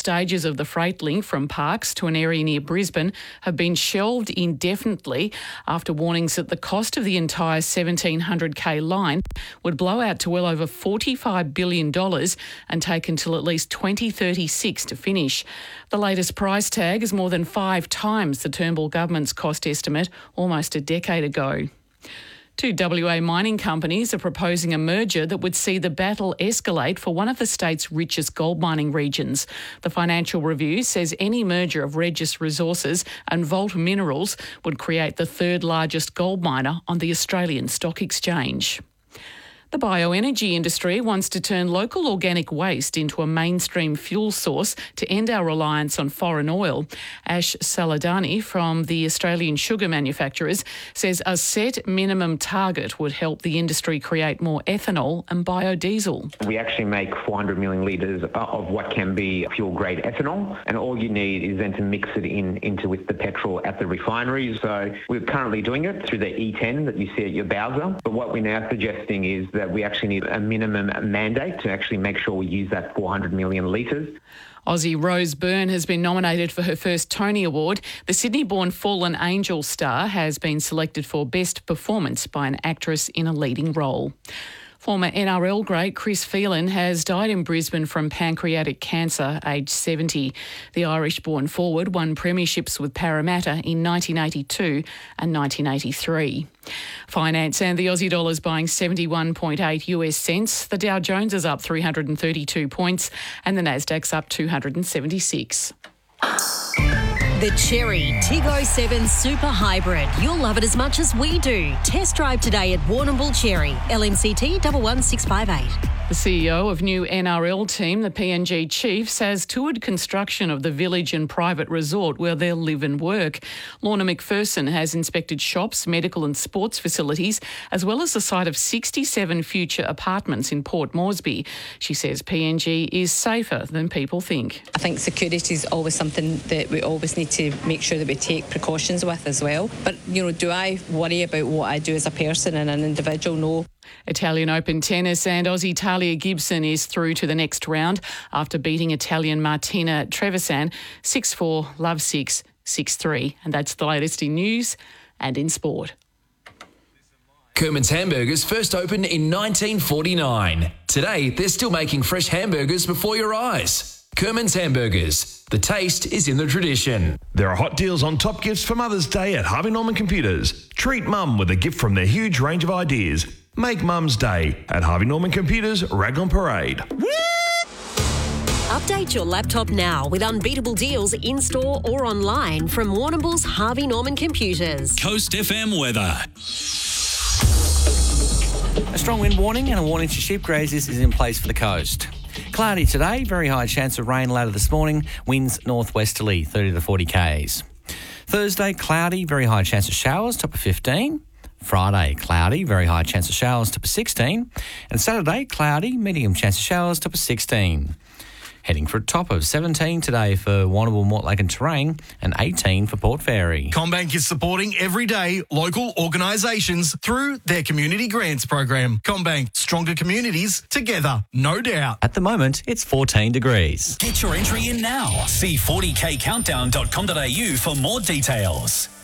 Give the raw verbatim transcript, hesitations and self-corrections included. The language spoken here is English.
stages of the freight link from Parkes to an area near Brisbane have been shelved indefinitely after warnings that the cost of the entire seventeen hundred k line would blow out to well over forty-five billion dollars and take until at least twenty thirty-six to finish. The latest price tag is more than five times the Turnbull government's cost estimate almost a decade ago. Two W A mining companies are proposing a merger that would see the battle escalate for one of the state's richest gold mining regions. The Financial Review says any merger of Regis Resources and Vault Minerals would create the third largest gold miner on the Australian Stock Exchange. The bioenergy industry wants to turn local organic waste into a mainstream fuel source to end our reliance on foreign oil. Ash Saladani from the Australian Sugar Manufacturers says a set minimum target would help the industry create more ethanol and biodiesel. We actually make four hundred million litres of what can be fuel-grade ethanol, and all you need is then to mix it in into with the petrol at the refineries. So we're currently doing it through the E ten that you see at your Bowser, but what we're now suggesting is that we actually need a minimum mandate to actually make sure we use that four hundred million litres. Aussie Rose Byrne has been nominated for her first Tony Award. The Sydney-born Fallen Angel star has been selected for Best Performance by an actress in a leading role. Former N R L great Chris Phelan has died in Brisbane from pancreatic cancer, aged seventy. The Irish-born forward won premierships with Parramatta in nineteen eighty-two and nineteen eighty-three. Finance and the Aussie dollar is buying seventy-one point eight U S cents. The Dow Jones is up three hundred thirty-two points and the Nasdaq's up two hundred seventy-six. The Chery Tiggo seven Super Hybrid. You'll love it as much as we do. Test drive today at Warrnambool Chery. L M C T one one six five eight. The C E O of new N R L team, the P N G Chiefs, has toured construction of the village and private resort where they'll live and work. Lorna McPherson has inspected shops, medical and sports facilities, as well as the site of sixty-seven future apartments in Port Moresby. She says P N G is safer than people think. I think security is always something that we always need to make sure that we take precautions with as well. But, you know, do I worry about what I do as a person and an individual? No. Italian Open tennis and Aussie Talia Gibson is through to the next round after beating Italian Martina Trevisan six four, love six, six three. And that's the latest in news and in sport. Kerman's Hamburgers first opened in nineteen forty-nine. Today, they're still making fresh hamburgers before your eyes. Kerman's Hamburgers. The taste is in the tradition. There are hot deals on top gifts for Mother's Day at Harvey Norman Computers. Treat Mum with a gift from their huge range of ideas. Make Mum's Day at Harvey Norman Computers, Raglan Parade. Update your laptop now with unbeatable deals in-store or online from Warrnambool's Harvey Norman Computers. Coast F M weather. A strong wind warning and a warning to sheep grazers is in place for the coast. Cloudy today, very high chance of rain later this morning, winds northwesterly, thirty to forty k's. Thursday, cloudy, very high chance of showers, top of fifteen. Friday, cloudy, very high chance of showers, top of sixteen. And Saturday, cloudy, medium chance of showers, top of sixteen. Heading for a top of seventeen today for Warrnambool, Mortlake and Terrain and eighteen for Port Fairy. CommBank is supporting everyday local organisations through their community grants program. CommBank, stronger communities together, no doubt. At the moment, it's fourteen degrees. Get your entry in now. See forty k countdown dot com dot a u for more details.